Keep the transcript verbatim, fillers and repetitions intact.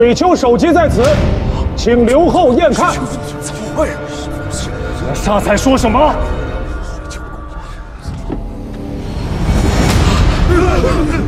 水丘首级在此，请留后验看。 怎么会？ 沙才说什么？